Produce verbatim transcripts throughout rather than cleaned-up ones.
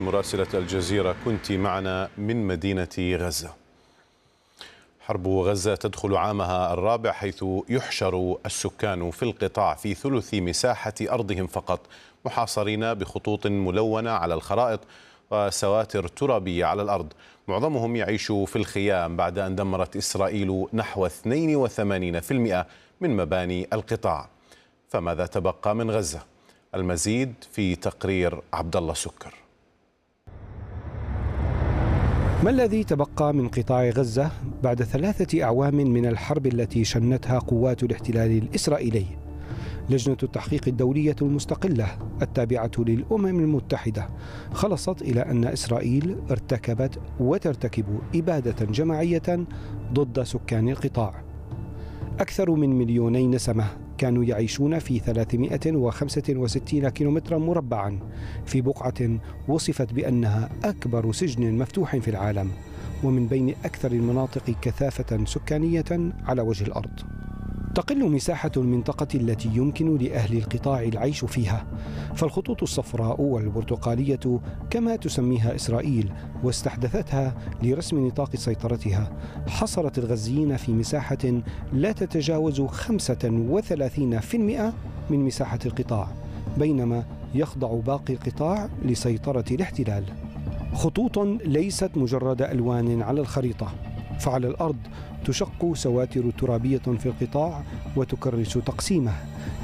مراسلة الجزيرة كنت معنا من مدينة غزة. حرب غزة تدخل عامها الرابع، حيث يحشر السكان في القطاع في ثلث مساحة أرضهم فقط، محاصرين بخطوط ملونة على الخرائط وسواتر ترابية على الأرض. معظمهم يعيش في الخيام بعد أن دمرت إسرائيل نحو اثنين وثمانين بالمئة من مباني القطاع. فماذا تبقى من غزة؟ المزيد في تقرير عبد الله سكر. ما الذي تبقى من قطاع غزة بعد ثلاثة أعوام من الحرب التي شنتها قوات الاحتلال الإسرائيلي؟ لجنة التحقيق الدولية المستقلة التابعة للأمم المتحدة خلصت إلى أن إسرائيل ارتكبت وترتكب إبادة جماعية ضد سكان القطاع. أكثر من مليوني نسمة كانوا يعيشون في ثلاثمئة وخمسة وستين كيلومترا مربعا في بقعة وصفت بأنها أكبر سجن مفتوح في العالم، ومن بين أكثر المناطق كثافة سكانية على وجه الأرض. تقل مساحة المنطقة التي يمكن لأهل القطاع العيش فيها، فالخطوط الصفراء والبرتقالية كما تسميها إسرائيل واستحدثتها لرسم نطاق سيطرتها حصرت الغزيين في مساحة لا تتجاوز خمسة وثلاثين بالمئة من مساحة القطاع، بينما يخضع باقي القطاع لسيطرة الاحتلال. خطوط ليست مجرد ألوان على الخريطة، فعلى الأرض تشق سواتر ترابية في القطاع وتكرس تقسيمه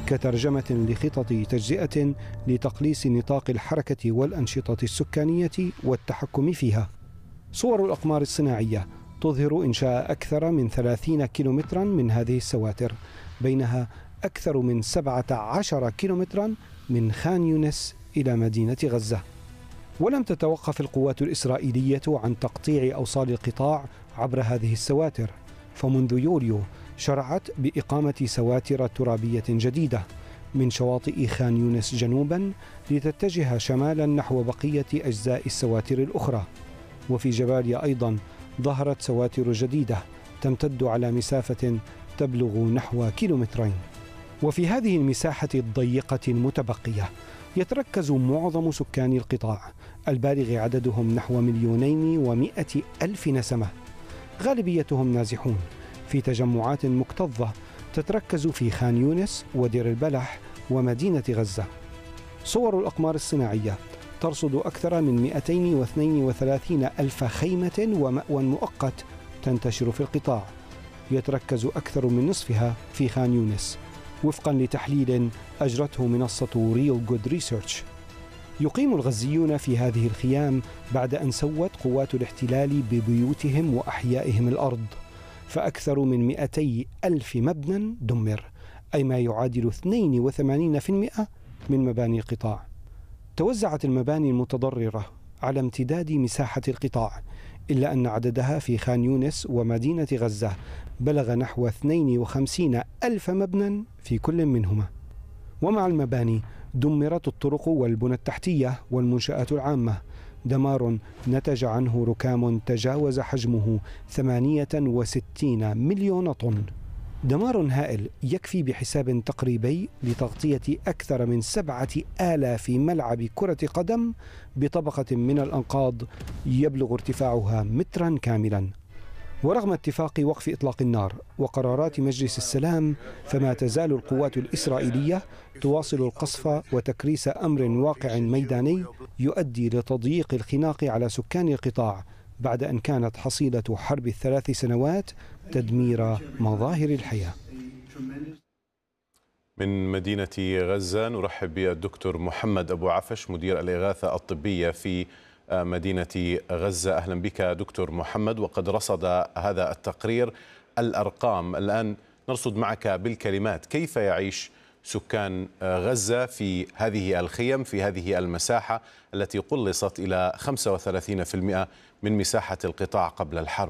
كترجمة لخطط تجزئة لتقليص نطاق الحركة والأنشطة السكانية والتحكم فيها. صور الأقمار الصناعية تظهر إنشاء أكثر من ثلاثين كيلومترا من هذه السواتر، بينها أكثر من سبعة عشر كيلومترا من خان يونس إلى مدينة غزة. ولم تتوقف القوات الإسرائيلية عن تقطيع أوصال القطاع عبر هذه السواتر، فمنذ يوليو شرعت بإقامة سواتر ترابية جديدة من شواطئ خان يونس جنوبا لتتجه شمالا نحو بقية أجزاء السواتر الأخرى. وفي جباليا أيضا ظهرت سواتر جديدة تمتد على مسافة تبلغ نحو كيلومترين. وفي هذه المساحة الضيقة المتبقية يتركز معظم سكان القطاع البالغ عددهم نحو مليونين ومائة ألف نسمة، غالبيتهم نازحون في تجمعات مكتظة تتركز في خان يونس ودير البلح ومدينة غزة. صور الأقمار الصناعية ترصد أكثر من مئتين واثنين وثلاثين ألف خيمة ومأوى مؤقت تنتشر في القطاع، يتركز أكثر من نصفها في خان يونس وفقا لتحليل أجرته منصة ريل جود ريسيرش. يقيم الغزيون في هذه الخيام بعد أن سوت قوات الاحتلال ببيوتهم وأحيائهم الأرض، فأكثر من مئتي ألف مبنى دمر، أي ما يعادل اثنين وثمانين بالمئة من مباني القطاع. توزعت المباني المتضررة على امتداد مساحة القطاع، إلا أن عددها في خان يونس ومدينة غزة بلغ نحو اثنين وخمسين ألف مبنى في كل منهما. ومع المباني دمرت الطرق والبنى التحتية والمنشآت العامة، دمار نتج عنه ركام تجاوز حجمه ثمانية وستين مليون طن. دمار هائل يكفي بحساب تقريبي لتغطية أكثر من سبعة آلاف ملعب كرة قدم بطبقة من الأنقاض يبلغ ارتفاعها مترا كاملا. ورغم اتفاق وقف إطلاق النار وقرارات مجلس السلام، فما تزال القوات الإسرائيلية تواصل القصف وتكريس أمر واقع ميداني يؤدي لتضييق الخناق على سكان القطاع، بعد أن كانت حصيلة حرب الثلاث سنوات تدمير مظاهر الحياة. من مدينة غزة نرحب بالدكتور محمد أبو عفش، مدير الإغاثة الطبية في مدينة غزة. أهلا بك دكتور محمد. وقد رصد هذا التقرير الأرقام، الآن نرصد معك بالكلمات كيف يعيش سكان غزة في هذه الخيم في هذه المساحة التي قلصت إلى خمسة وثلاثين بالمئة من مساحة القطاع قبل الحرب.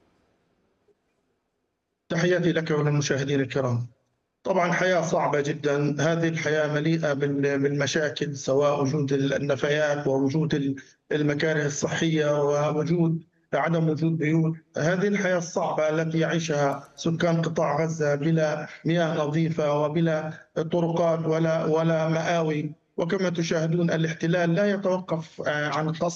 تحياتي لك وللمشاهدين الكرام. طبعا حياة صعبة جدا، هذه الحياة مليئة بالمشاكل، سواء وجود النفايات ووجود المكاره الصحية ووجود عدم وجود بيوت. هذه الحياة الصعبة التي يعيشها سكان قطاع غزة بلا مياه نظيفة وبلا طرقات ولا ولا مآوي. وكما تشاهدون الاحتلال لا يتوقف عن قصف